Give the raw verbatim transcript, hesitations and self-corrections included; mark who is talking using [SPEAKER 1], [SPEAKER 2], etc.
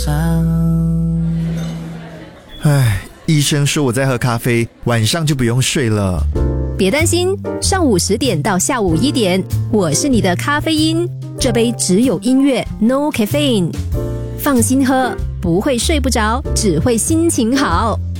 [SPEAKER 1] 唉，医生说我在喝咖啡，晚上就不用睡了。
[SPEAKER 2] 别担心，上午十点到下午一点，我是你的咖啡因，这杯只有音乐 ，no caffeine， 放心喝，不会睡不着，只会心情好。